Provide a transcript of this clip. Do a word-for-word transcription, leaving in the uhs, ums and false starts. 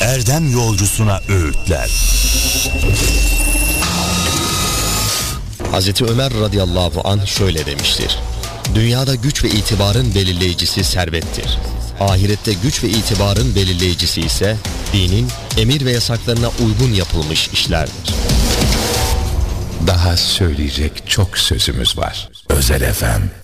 erdem yolcusuna öğütler. Hazreti Ömer radıyallahu anh şöyle demiştir: dünyada güç ve itibarın belirleyicisi servettir. Ahirette güç ve itibarın belirleyicisi ise dinin emir ve yasaklarına uygun yapılmış işlerdir. Daha söyleyecek çok sözümüz var. Özel F M